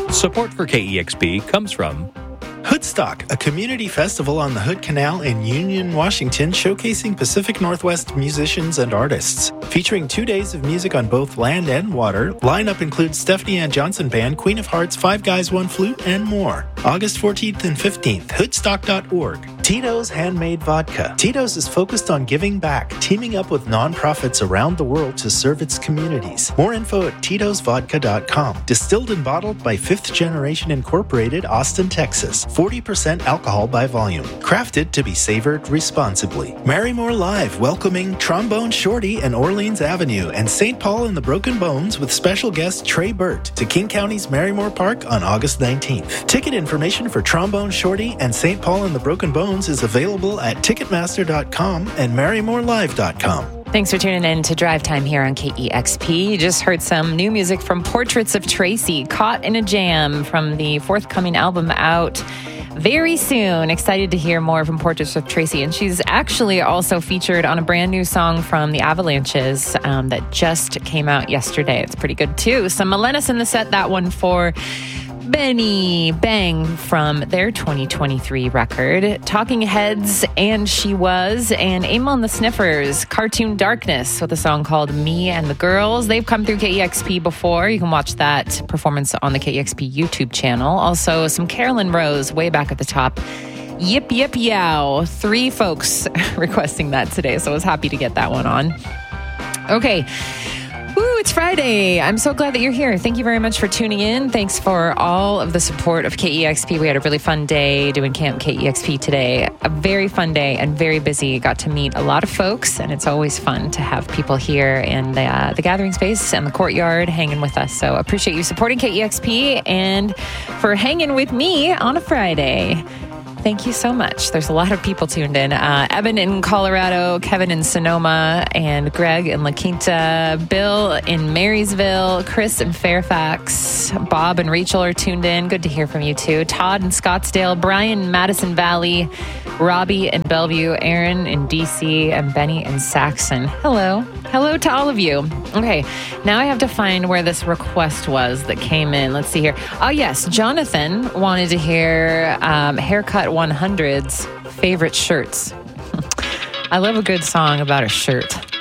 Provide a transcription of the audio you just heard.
Support for KEXP comes from Hoodstock, a community festival on the Hood Canal in Union, Washington, showcasing Pacific Northwest musicians and artists. Featuring 2 days of music on both land and water, lineup includes Stephanie Ann Johnson Band, Queen of Hearts, Five Guys, One Flute, and more. August 14th and 15th, hoodstock.org. Tito's Handmade Vodka. Tito's is focused on giving back, teaming up with nonprofits around the world to serve its communities. More info at titosvodka.com. Distilled and bottled by Fifth Generation Incorporated, Austin, Texas. 40% alcohol by volume. Crafted to be savored responsibly. Marymore Live, welcoming Trombone Shorty and Orleans Avenue and St. Paul and the Broken Bones with special guest Trey Burt to King County's Marymore Park on August 19th. Ticket information for Trombone Shorty and St. Paul and the Broken Bones is available at Ticketmaster.com and MarymoreLive.com. Thanks for tuning in to Drive Time here on KEXP. You just heard some new music from Portraits of Tracy, Caught in a Jam, from the forthcoming album out very soon. Excited to hear more from Portraits of Tracy. And she's actually also featured on a brand new song from the Avalanches that just came out yesterday. It's pretty good too. Some Melenis in the set, that one for Benny Bang from their 2023 record. Talking Heads, And She Was, and Amon and the Sniffers, Cartoon Darkness, with a song called Me and the Girls. They've come through KEXP before. You can watch that performance on the KEXP YouTube channel. Also, some Carolyn Rose way back at the top. Yip Yip Yow. 3 folks requesting that today, so I was happy to get that one on. Okay. Woo, it's Friday. I'm so glad that you're here. Thank you very much for tuning in. Thanks for all of the support of KEXP. We had a really fun day doing Camp KEXP today. A very fun day and very busy. Got to meet a lot of folks, and it's always fun to have people here in the gathering space and the courtyard hanging with us. So appreciate you supporting KEXP and for hanging with me on a Friday. Thank you so much. There's a lot of people tuned in. Evan in Colorado, Kevin in Sonoma, and Greg in La Quinta, Bill in Marysville, Chris in Fairfax, Bob and Rachel are tuned in. Good to hear from you too. Todd in Scottsdale, Brian in Madison Valley, Robbie in Bellevue, Aaron in DC, and Benny in Saxon. Hello. Hello to all of you. Okay, now I have to find where this request was that came in. Let's see here. Oh, yes, Jonathan wanted to hear Haircut 100's favorite shirts. I love a good song about a shirt.